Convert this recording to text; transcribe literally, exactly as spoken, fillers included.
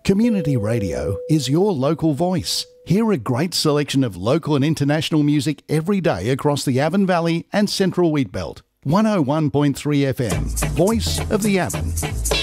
Community radio is your local voice. Hear a great selection of local and international music every day across the Avon Valley and Central Wheatbelt. one oh one point three F M, Voice of the Avon.